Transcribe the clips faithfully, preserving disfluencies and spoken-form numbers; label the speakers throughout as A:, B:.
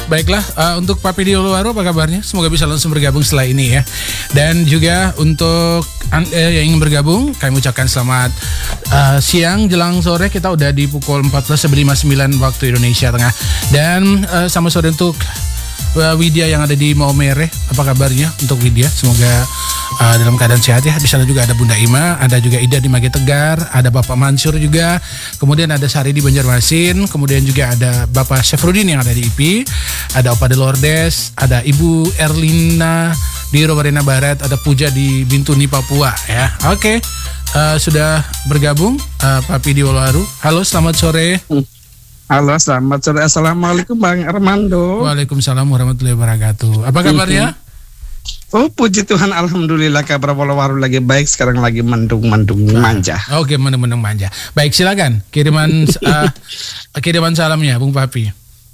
A: Baiklah, uh, untuk Papi di Wolowaru apa kabarnya? Semoga bisa langsung bergabung setelah ini ya. Dan juga untuk uh, yang ingin bergabung, kami ucapkan selamat uh, siang jelang sore. Kita udah di pukul empat belas lima puluh sembilan waktu Indonesia Tengah. Dan uh, sama sore untuk uh, Widya yang ada di Maumere. Apa kabarnya untuk Widya? Semoga uh, dalam keadaan sehat ya. Di sana juga ada Bunda Ima, ada juga Ida di Mage Tegar, ada Bapak Mansur juga. Kemudian ada Sari di Banjarmasin, kemudian juga ada Bapak Syafruddin yang ada di I P I, ada Opa de Lourdes, ada Ibu Erlina di Romarina Barat, ada Puja di Bintuni Papua ya. Oke, uh, sudah bergabung uh, Papi di Wolowaru. Halo, selamat sore.
B: Halo, selamat sore. Assalamualaikum Bang Armando.
A: Waalaikumsalam warahmatullahi wabarakatuh. Apa kabarnya?
B: Oh, puji Tuhan, alhamdulillah kabar Wolowaru lagi baik. Sekarang lagi mendung-mendung manja.
A: Oke, mendung-mendung manja. Baik, silakan kiriman uh, kiriman salamnya, Bung Papi.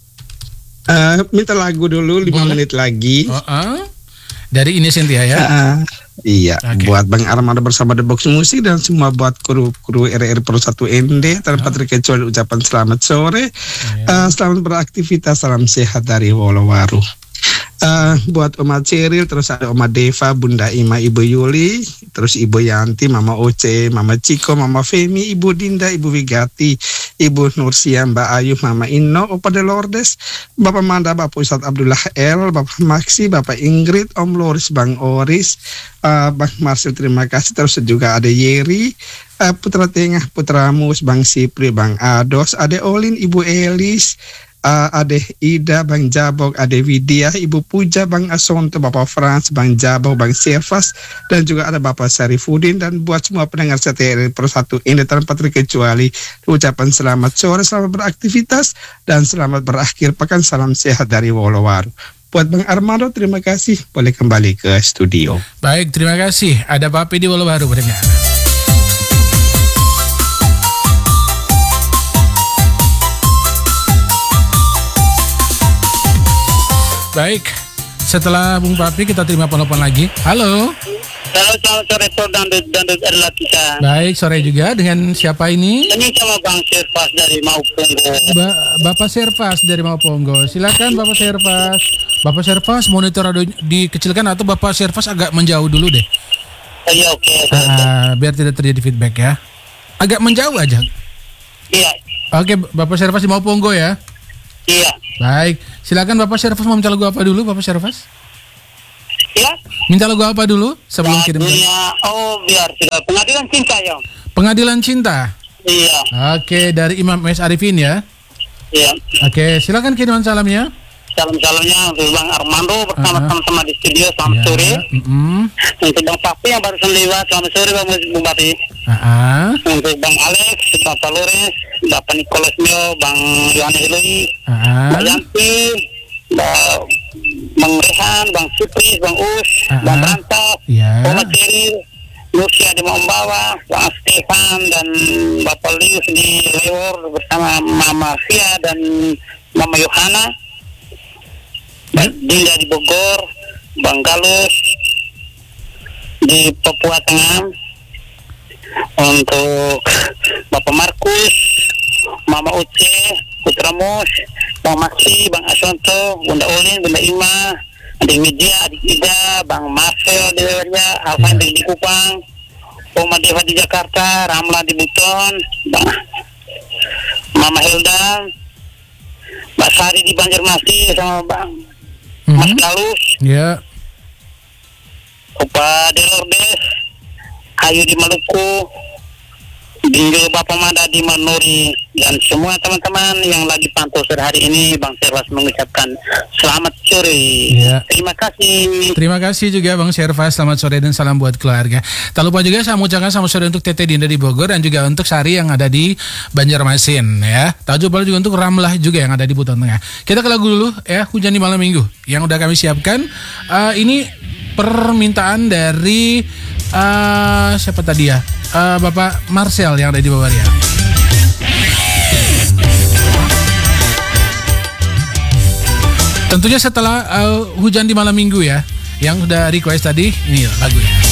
B: Uh, minta lagu dulu lima menit lagi.
A: Oh, uh. Dari ini Cynthia ya.
B: Uh, iya, okay. Buat Bang Armando bersama The Box Musik dan semua buat kru-kru R R Pro satu N D tanpa terkecuali ucapan selamat sore. Uh, selamat beraktivitas, salam sehat dari Wolowaru. Uh, buat Oma Ceril, terus ada Oma Deva, Bunda Ima, Ibu Yuli, terus Ibu Yanti, Mama Oce, Mama Ciko, Mama Femi, Ibu Dinda, Ibu Wigati, Ibu Nursia, Mbak Ayu, Mama Inno, Opa de Lourdes, Bapak Manda, Bapak Ustadz Abdullah L, Bapak Maksi, Bapak Ingrid, Om Loris, Bang Oris, uh, Bang Marcel, terima kasih. Terus juga ada Yeri, uh, Putra Tengah, Putra Mus, Bang Sipri, Bang Ados, ada Olin, Ibu Elis, Uh, Ade Ida, Bang Jabok, Ade Widya, Ibu Puja, Bang Asonto, Bapak Frans, Bang Jabok, Bang Servas, dan juga ada Bapak Syarifudin. Dan buat semua pendengar setia R R Pro satu ini tanpa terkecuali ucapan selamat sore, selamat beraktivitas, dan selamat berakhir pekan. Salam sehat dari Wolowaru. Buat Bang Armando, terima kasih. Boleh kembali ke studio.
A: Baik, terima kasih. Ada Papi di Wolowaru pendengar. Baik, setelah Bung Papi kita terima telepon lagi. Halo.
C: Halo, selamat sore Tor Dandut Dandut Erlatisa.
A: Baik, sore juga. Dengan siapa ini?
C: Ini sama Bang Servas dari Mauponggo.
A: Ba- Bapak Servas dari Mauponggo. Silakan Bapak Servas. Bapak Servas, monitor radio dikecilkan atau Bapak Servas agak menjauh dulu deh.
C: Iya, oke. Okay,
A: uh, biar tidak terjadi feedback ya. Agak menjauh aja.
C: Iya.
A: Oke, Bapak Servas di Mauponggo ya.
C: Iya.
A: Baik, silakan Bapak Servas mau minta lagu apa dulu, Bapak Servas?
C: Ya.
A: Minta lagu apa dulu sebelum kirim?
C: Oh, biar tidak. Pengadilan Cinta ya.
A: Pengadilan Cinta.
C: Iya.
A: Oke, dari Imam M S Arifin ya.
C: Iya.
A: Oke, silakan kiriman salamnya.
C: Salam-salamnya untuk Bang Armando bersama uh-huh. teman-teman di studio. Selamat
A: ya.
C: sore.
A: Mm-hmm.
C: Untuk Bang Papi yang barusan lewat. Selamat sore Bang Bung Papi.
A: Uh-huh.
C: Untuk Bang Alex, Bapak Loris, Bapak Nicholas Mio, Bang Yohanes Eloy,
A: uh-huh.
C: Mbak Yanti, Mbak Bang Rehan, Bang Supri, Bang Us, uh-huh. Bang Rantok,
A: yeah.
C: Oma Ceril, Lucia di Mombawa, Bang Stefan dan Bapak Lius di Lewor bersama Mama Fia dan Mama Yohana, Bang Dinda di Bogor, Bang Galus di Papua Tengah, untuk Bapak Markus, Mama Uce, Putra Mus, Bang Maksi, Bang Asonto, Bunda Olin, Bunda Ima, Adik Widya, Adik Ida, Bang Marcel di Lewarja, Alvan di Kupang, Oma Deva di Jakarta, Ramla di Buton, Bang Mama Hilda, Mbak Sari di Banjarmasin sama Bang mm-hmm. Mas Galus,
A: ya,
C: Opa de Lourdes, Ayu di Maluku, juga Bapak Manda di Manuri, dan semua teman-teman yang lagi pantau sore hari ini, Bang Servas mengucapkan selamat sore.
A: Ya.
C: Terima kasih.
A: Terima kasih juga Bang Servas, selamat sore dan salam buat keluarga. Tak lupa juga saya mengucapkan selamat sore untuk Tete Dinda di Bogor dan juga untuk Sari yang ada di Banjarmasin ya. Tak lupa juga untuk Ramlah juga yang ada di Buton Tengah. Kita ke lagu dulu ya, Hujan di Malam Minggu yang udah kami siapkan. Uh, ini permintaan dari uh, siapa tadi ya? Uh, Bapak Marcel yang ada di Bavaria. Tentunya setelah uh, Hujan di Malam Minggu ya, yang udah request tadi, ini lagunya.